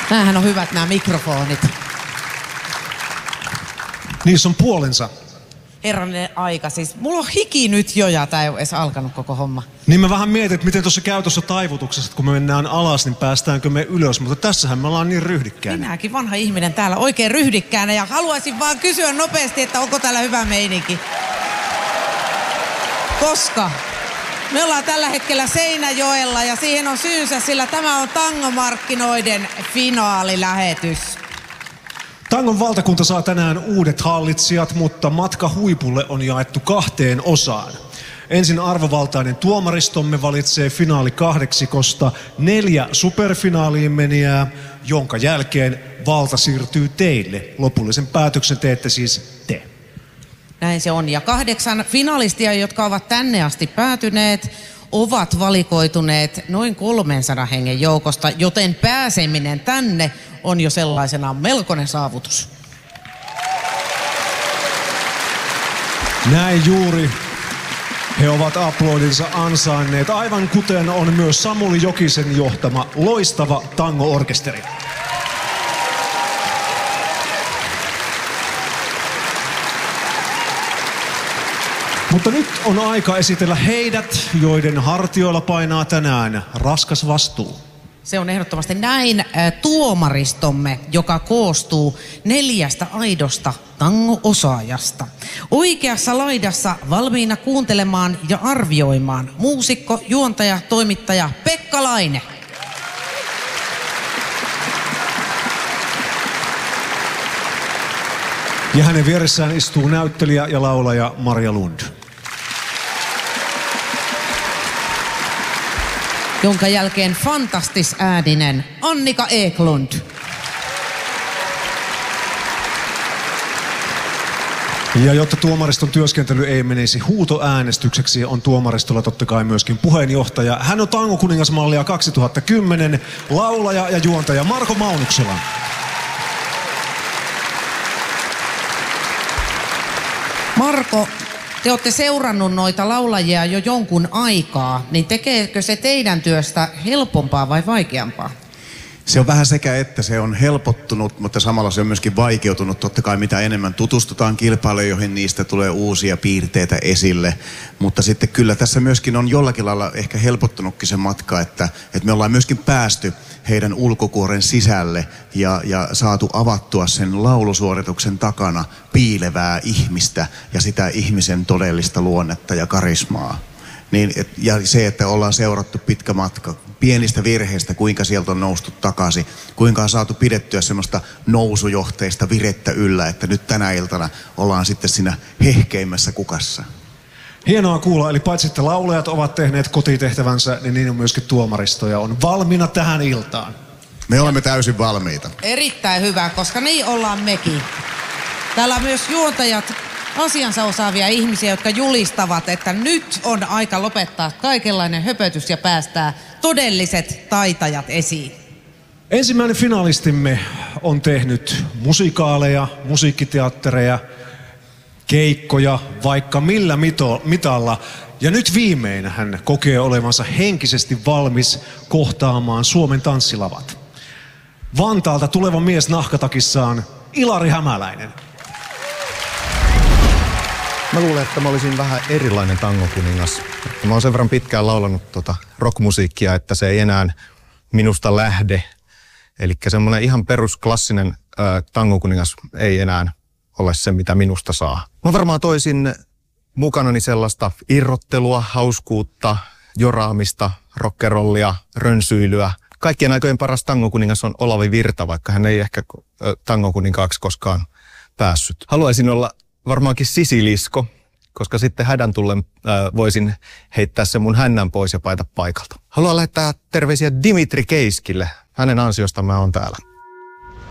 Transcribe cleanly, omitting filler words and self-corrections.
Nämähän on hyvät nämä mikrofonit. Niissä on puolensa. Herranen aika, siis mulla on hiki nyt jo ja tää ei ole edes alkanut koko homma. Niin mä vähän mietin, että miten tuossa käytössä taivutuksessa, että kun me mennään alas, niin päästäänkö me ylös. Mutta tässähän me ollaan niin ryhdikkäinen. Minäkin vanha ihminen täällä oikein ryhdikkäänä ja haluaisin vaan kysyä nopeasti, että onko täällä hyvä meininki. Koska me ollaan tällä hetkellä Seinäjoella ja siihen on syynsä, sillä tämä on tangomarkkinoiden finaalilähetys. Tangon valtakunta saa tänään uudet hallitsijat, mutta matka huipulle on jaettu 2 osaan. Ensin arvovaltainen tuomaristomme valitsee finaalikahdeksikosta 4 superfinaaliin menijää, jonka jälkeen valta siirtyy teille. Lopullisen päätöksen teette siis te. Näin se on. Ja 8 finalistia, jotka ovat tänne asti päätyneet, ovat valikoituneet noin 300 hengen joukosta, joten pääseminen tänne on jo sellaisenaan melkoinen saavutus. Näin juuri. He ovat aplodinsa ansainneet, aivan kuten on myös Samuli Jokisen johtama loistava tango-orkesteri. Mutta nyt on aika esitellä heidät, joiden hartioilla painaa tänään raskas vastuu. Se on ehdottomasti näin. Tuomaristomme, joka koostuu 4 aidosta tango-osaajasta. Oikeassa laidassa valmiina kuuntelemaan ja arvioimaan muusikko, juontaja, toimittaja Pekka Laine. Ja hänen vieressään istuu näyttelijä ja laulaja Marja Lund. Jonka jälkeen fantastis-ääninen Annika Eklund. Ja jotta tuomariston työskentely ei menisi huutoäänestykseksi, on tuomaristolla totta kai myöskin puheenjohtaja. Hän on tangokuningasmallia 2010, laulaja ja juontaja Marko Maunuksela. Marko, te olette seurannut noita laulajia jo jonkun aikaa, niin tekeekö se teidän työstä helpompaa vai vaikeampaa? Se on vähän sekä että se on helpottunut, mutta samalla se on myöskin vaikeutunut. Totta kai mitä enemmän tutustutaan kilpailijoihin, niistä tulee uusia piirteitä esille. Mutta sitten kyllä tässä myöskin on jollakin lailla ehkä helpottunutkin se matka, että me ollaan myöskin päästy heidän ulkokuoren sisälle ja saatu avattua sen laulusuorituksen takana piilevää ihmistä ja sitä ihmisen todellista luonnetta ja karismaa. Niin, ja se, että ollaan seurattu pitkä matka pienistä virheistä, kuinka sieltä on noustu takaisin, kuinka on saatu pidettyä semmoista nousujohteista virettä yllä, että nyt tänä iltana ollaan sitten siinä hehkeimmässä kukassa. Hienoa kuulla, eli paitsi että laulajat ovat tehneet kotitehtävänsä, niin on myöskin tuomaristoja on valmiina tähän iltaan. Me olemme täysin valmiita. Erittäin hyvä, koska niin ollaan mekin. Täällä on myös juontajat, asiansa osaavia ihmisiä, jotka julistavat, että nyt on aika lopettaa kaikenlainen höpötys ja päästää todelliset taitajat esiin. Ensimmäinen finalistimme on tehnyt musikaaleja, musiikkiteattereja, keikkoja, vaikka millä mitalla. Ja nyt viimein hän kokee olevansa henkisesti valmis kohtaamaan Suomen tanssilavat. Vantaalta tuleva mies nahkatakissaan, Ilari Hämäläinen. Mä luulen, että mä olisin vähän erilainen tangokuningas. Mä oon sen verran pitkään laulanut rockmusiikkia, että se ei enää minusta lähde. Eli semmoinen ihan perusklassinen tangokuningas ei enää ole se, mitä minusta saa. Mä varmaan toisin mukanani sellaista irrottelua, hauskuutta, joraamista, rockerollia, rönsyilyä. Kaikkien aikojen paras tangokuningas on Olavi Virta, vaikka hän ei ehkä tangokuninkaaksi koskaan päässyt. Haluaisin olla varmaankin sisilisko, koska sitten hädän tullen voisin heittää sen mun hännän pois ja paita paikalta. Haluan lähettää terveisiä Dimitri Keiskille. Hänen ansiostaan mä oon täällä.